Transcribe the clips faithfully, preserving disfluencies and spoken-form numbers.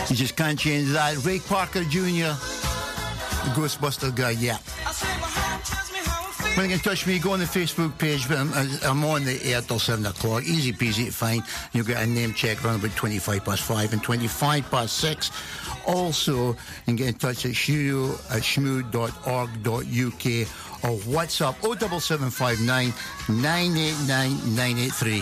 You just can't change that. Ray Parker Junior, the Ghostbuster guy, yeah. When you get in touch with me, go on the Facebook page. I'm, I'm on the air till seven o'clock. Easy peasy to find. You'll get a name check around about twenty-five past five and twenty-five past six. Also, you can get in touch at studio at shmoo dot org dot u k or WhatsApp oh seven seven five nine, nine eight nine, nine eight three.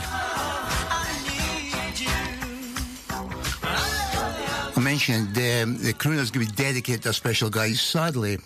I mentioned um, the crooner's going to be dedicated to a special guy. Sadly,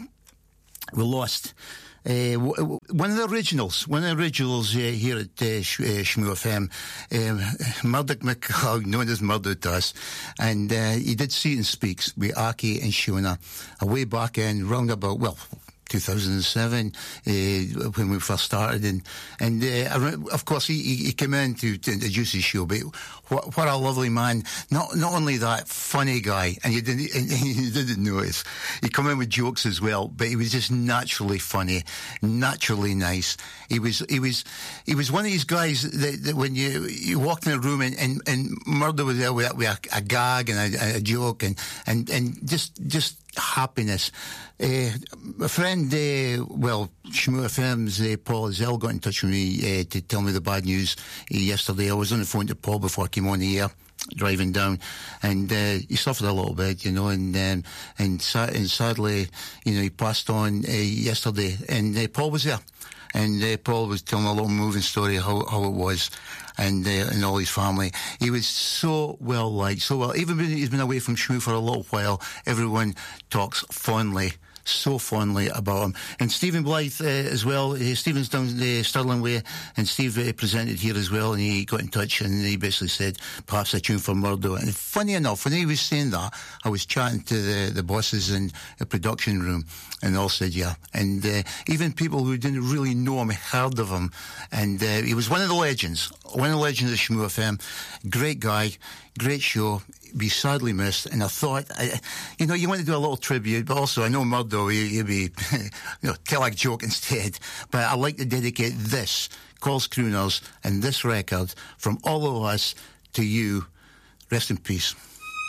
we lost uh, w- one of the originals, one of the originals uh, here at uh, Sh- uh, Shmoo F M, um, Murdoch McCall, known as Murdoch to us, and uh, he did See and Speaks with Aki and Shona way back in roundabout, well, two thousand seven, uh, when we first started, and and uh, of course he, he came in to, to introduce his show. But what, what a lovely man! Not not only that, funny guy, and you didn't and you didn't notice. He come in with jokes as well, but he was just naturally funny, naturally nice. He was he was he was one of these guys that, that when you you walked in a room and and, and Murdo was there with, with a, a gag and a, a joke and and and just just. happiness. Uh, a friend, uh, well, Shmoo F M's uh, Paul Azell got in touch with me uh, to tell me the bad news uh, yesterday. I was on the phone to Paul before I came on the air, driving down, and uh, he suffered a little bit, you know, and um, and, sa- and sadly, you know, he passed on uh, yesterday, and uh, Paul was there. And uh, Paul was telling a little moving story how how it was, and uh, and all his family. He was so well liked, so well. Even when he's been away from Shmoo for a little while, everyone talks fondly, so fondly about him. And Stephen Blythe uh, as well. Uh, Stephen's down uh, Stirling Way, and Steve uh, presented here as well. And he got in touch, and he basically said perhaps a tune for Murdo. And funny enough, when he was saying that, I was chatting to the the bosses in the production room. And all said yeah. And uh, even people who didn't really know him heard of him. And uh, he was one of the legends, one of the legends of Shmoo F M. Great guy, great show. Be sadly missed. And I thought, I, you know, you want to do a little tribute, but also I know Murdo, he'd be, you know, tell a joke instead. But I'd like to dedicate this, Calls Crooners, and this record from all of us to you. Rest in peace.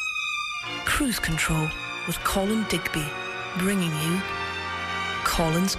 Cruise Control with Colin Digby, bringing you Colin's